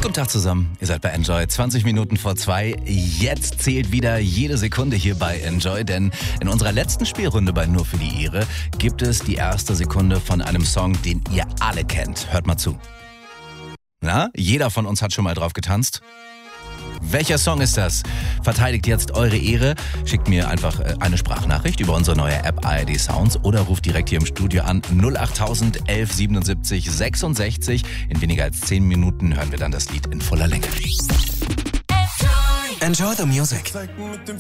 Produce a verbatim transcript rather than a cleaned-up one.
Guten Tag zusammen, ihr seid bei Enjoy, zwanzig Minuten vor zwei. Jetzt zählt wieder jede Sekunde hier bei Enjoy, denn in unserer letzten Spielrunde bei Nur für die Ehre gibt es die erste Sekunde von einem Song, den ihr alle kennt. Hört mal zu. Na, jeder von uns hat schon mal drauf getanzt. Welcher Song ist das? Verteidigt jetzt eure Ehre. Schickt mir einfach eine Sprachnachricht über unsere neue App A R D Sounds oder ruft direkt hier im Studio an null acht elf siebenundsiebzig sechsundsechzig. In weniger als zehn Minuten hören wir dann das Lied in voller Länge. Enjoy the music.